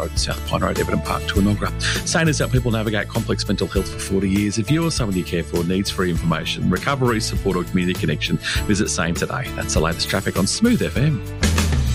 Road and South Pine Road, Everton Park to Enoggera. SANE has helped people navigate complex mental health for 40 years. If you or someone you care for needs free information, recovery, support or community connection, visit SANE today. That's the latest traffic on Smooth FM.